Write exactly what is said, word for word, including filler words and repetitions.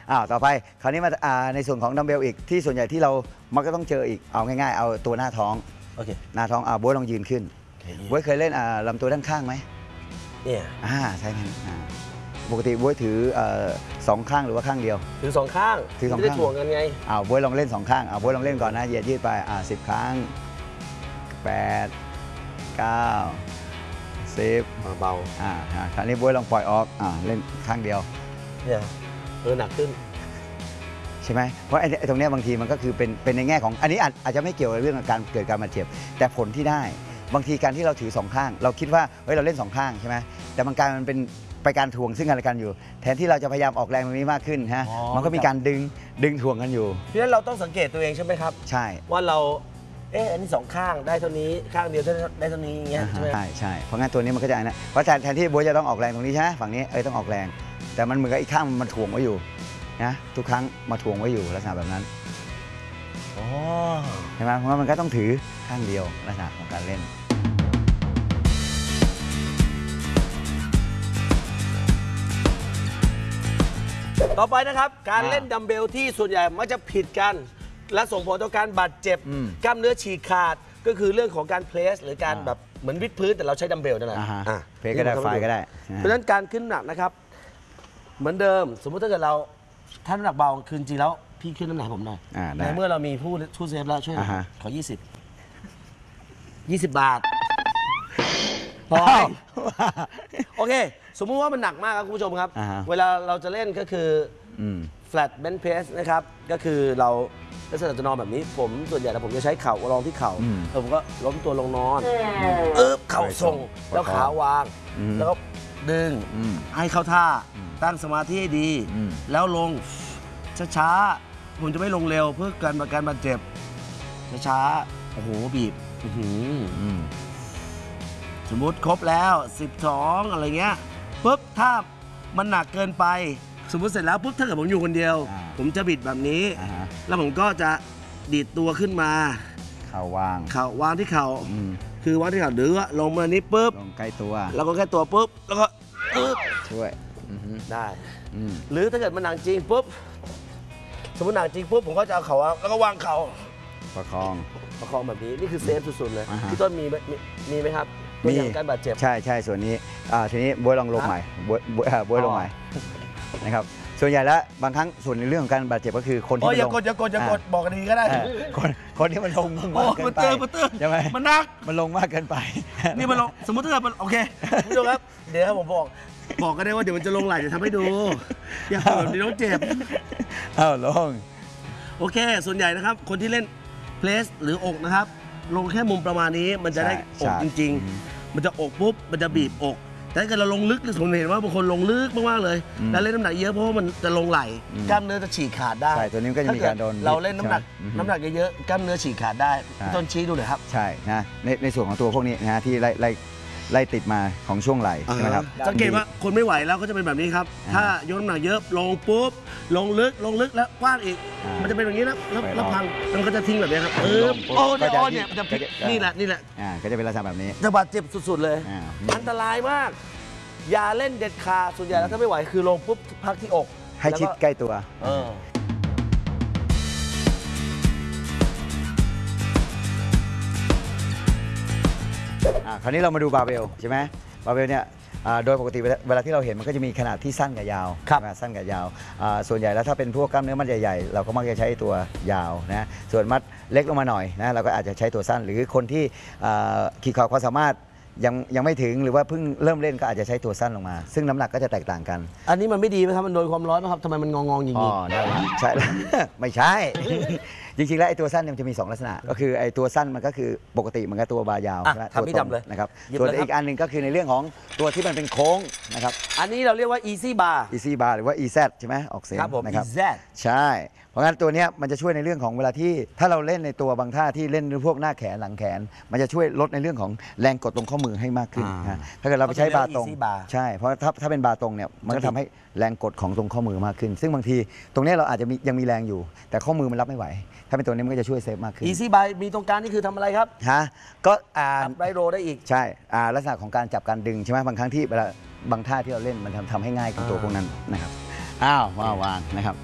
อ้าวต่อไปคราวนี้มาในส่วนของดัมเบลอีกที่ส่วนใหญ่ที่เรามักก็ต้องเจออีกเอาง่ายๆเอาตัวหน้าท้องโอเคหน้าท้องอ่าบ๊วยลองยืนขึ้นบ๊วยเคยเล่นลำตัวด้านข้างไหมเนี่ยอ่าใช่ไหมปกติบ๊วยถือสองข้างหรือว่าข้างเดียวถือสองข้างถือสองข้างไม่ได้ถ่วงกันไงอ้าวบ๊วยลองเล่นสองข้างอ้าวบ๊วยลองเล่นก่อนนะเหยียดยืดไปอ่าสิบครั้งแปดเก้าสิบเบาอ่าคราวนี้บ๊วยลองปล่อยออกอ่าเล่นข้างเดียวเนี่ยเออหนักขึ้นใช่ไหมเพราะไอ้ตรงนี้บางทีมันก็คือเป็นเป็นในแง่ของอันนี้อาจจะไม่เกี่ยวกับเรื่องการเกิดการบาดเจ็บแต่ผลที่ได้บางทีการที่เราถือสองข้างเราคิดว่าเฮ้ยเราเล่นสองข้างใช่ไหมแต่บางการมันเป็นไปการถ่วงซึ่งกันและกันอยู่แทนที่เราจะพยายามออกแรงตรงนี้มากขึ้นฮะมันก็มีการดึงดึงถ่วงกันอยู่เพราะฉะนั้นเราต้องสังเกตตัวเองใช่ไหมครับใช่ว่าเราเอออันนี้สองข้างได้เท่านี้ข้างเดียวได้เท่านี้อย่างเงี้ยใช่ไหมใช่ใช่เพราะงั้นตัวนี้มันก็จะนะเพราะแทนที่บ๊วยจะต้องออกแรงตรงนี้ใช่ไหมฝั่งนี้เอ้ยต้องออกแรงแต่มันเหมือนกับอีกข้างมันถ่วงไว้อยู่นะทุกครั้งมาถ่วงไว้อยู่ลักษณะแบบนั้นอ๋อใช่ไหมเพราะมันก็ต้องถือข้างเดียวลักษณะของการเล่นต่อไปนะครับการเล่นดัมเบลที่ส่วนใหญ่มักจะผิดกันและส่งผลต่อการบาดเจ็บกล้ามเนื้อฉีกขาดก็คือเรื่องของการเพลสหรือการแบบเหมือนวิดพื้นแต่เราใช้ดัมเบลนั่นแหละเพลสก็ได้ไฟก็ได้เพราะฉะนั้นการขึ้นหนักนะครับเหมือนเดิมสมมุติถ้าเกิดเราถ้าน้ำหนักเบาคืนจริงแล้วพี่ขึ้นน้ำหนักผมหน่อยในเมื่อเรามีผู้ผู้เซฟแล้วช่วยขอยี่สิบยี่สิบบาทพอโอเคสมมุติว่ามันหนักมากครับคุณผู้ชมครับเวลาเราจะเล่นก็คือ flat bench press นะครับก็คือเราลักษณะจะนอนแบบนี้ผมส่วนใหญ่แล้วผมจะใช้เข่ารองที่เข่าแล้วผมก็ล้มตัวลงนอนเอ๊บเข่าทรงแล้วขาวางแล้วก็ดึงให้เข้าท่าตั้งสมาธิให้ดีแล้วลงช้าๆผมจะไม่ลงเร็วเพื่อการการบาดเจ็บช้าๆโอ้โหบีบสมมุติครบแล้วสิบสองอะไรเงี้ยปุ๊บถ้ามันหนักเกินไปสมมุติเสร็จแล้วปุ๊บถ้าเกิดผมอยู่คนเดียวผมจะบิดแบบนี้แล้วผมก็จะดีดตัวขึ้นมาเข่าวางเข่าวางที่เข่าคือวางที่เข่าหรือว่าลงมานี้ปุ๊บลงใกล้ตัวแล้วก็แค่ตัวปุ๊บแล้วก็ช่วยได้หรือถ้าเกิดมันหนักจริงปุ๊บสมมติหนักจริงปุ๊บผมก็จะเอาเข่าแล้วก็วางเข่าประคองประคองแบบนี้นี่คือเซฟสุดๆเลยพี่ต้นมีมีไหมครับมีการบาดเจ็บใช่ใช่ส่วนนี้ทีนี้บ๊วยลองลงใหม่บ๊วยบ๊วยลงใหม่นะครับส่วนใหญ่แล้วบางครั้งส่วนในเรื่องของการบาดเจ็บก็คือคนที่อย่ากดอย่ากดอย่ากดบอกกันดีก็ได้คนคนที่มันลงมากเกินไปใช่ไหมมันนักมันลงมากเกินไปนี่มันลงสมมติถ้าเกิดมันโอเคคุณผู้ชมครับเดี๋ยวครับผมบอกบอกกันได้ว่าเดี๋ยวมันจะลงไหลจะทำให้ดูอย่าแบบนี้ต้องเจ็บอ้าวลงโอเคส่วนใหญ่นะครับคนที่เล่นเพลสหรืออกนะครับลงแค่มุมประมาณนี้มันจะได้อกจริงๆมันจะอกปุ๊บมันจะบีบอกแต่ถ้าเกิดเราลงลึกผมเห็นว่าบางคนลงลึกมากๆเลยแล้วเล่นน้ำหนักเยอะเพราะว่ามันจะลงไหลกล้ามเนื้อจะฉีกขาดได้ใช่ตัวนี้ก็จะมีการโดนเราเล่นน้ำหนักน้ำหนักเยอะๆกล้ามเนื้อฉีกขาดได้ต้นชี้ดูเลยครับใช่นะในในส่วนของตัวพวกนี้นะที่ไล่ไล่ไล่ติดมาของช่วงไหล่ใช่ไหมครับสังเกตว่าคนไม่ไหวแล้วก็จะเป็นแบบนี้ครับถ้ายกน้ำหนักเยอะลงปุ๊บลงลึกลงลึกแล้วกว้างอีกมันจะเป็นแบบนี้นะแล้วพังมันก็จะทิ้งแบบนี้ครับเออโอ้เนี่ยโอ้เนี่ยมันจะนี่แหละนี่แหละอ่าก็จะเป็นลักษณะแบบนี้จะบาดเจ็บสุดๆเลยอันตรายมากอย่าเล่นเด็ดขาดส่วนใหญ่แล้วถ้าไม่ไหวคือลงปุ๊บพักที่อกให้ชิดใกล้ตัวคราวนี้เรามาดูบาร์เบลใช่ไหมบาร์เบลเนี่ยโดยปกติเวลาที่เราเห็นมันก็จะมีขนาดที่สั้นกับยาวสั้นกับยาวส่วนใหญ่แล้วถ้าเป็นพวกกล้ามเนื้อมัดใหญ่ๆเราก็มักจะใช้ตัวยาวนะส่วนมัดเล็กลงมาหน่อยนะเราก็อาจจะใช้ตัวสั้นหรือคนที่ขีดความสามารถยังยังไม่ถึงหรือว่าเพิ่งเริ่มเล่นก็อาจจะใช้ตัวสั้นลงมาซึ่งน้ำหนักก็จะแตกต่างกันอันนี้มันไม่ดีไหมครับมันโดนความร้อนไหมครับทำไมมันงองๆอย่างนี้อ๋อใช่ไม่ใช่จริงๆแล้วไอ้ตัวสั้นมันจะมีสองลักษณะก็คือไอ้ตัวสั้นมันก็คือปกติมันก็ตัวบายาวใช่ไหมทำไม่จำเลยนะครับส่วนอีกอันหนึ่งก็คือในเรื่องของตัวที่มันเป็นโค้งนะครับอันนี้เราเรียกว่า easy bar easy bar หรือว่า ez ใช่ไหมออกเสียงนะครับ ez ใช่เพราะงั้นตัวนี้มันจะช่วยในเรื่องของเวลาที่ถ้าเราเล่นในตัวบางท่าที่เล่นพวกหน้าแขนหลังแขนมันจะช่วยลดในเรื่องของแรงกดตรงข้อมือให้มากขึ้นนะถ้าเกิดเราไปใช้บาร์ตรงใช่เพราะถ้าถ้าเป็นบาร์ตรงเนี่ยมันก็ทำให้แรงกดของตรงข้อมือมากขึ้นซึ่งบางทีตรงนี้เราอาจจะมียังมีแรงอยู่แต่ข้อมือมันรับไม่ไหวถ้าเป็นตัวนี้มันก็จะช่วยเซฟมากขึ้น easy bar มีตรงกลางนี่คือทำอะไรครับฮะก็อ่าไรโรได้อีกใช่ลักษณะของการจับการดึงใช่ไหมบางครั้งที่เวลาบางท่าที่เราเล่นมันทำทำให้ง่ายกับตัวพวกนั้นนะครับอ้าวมาวางนะครับ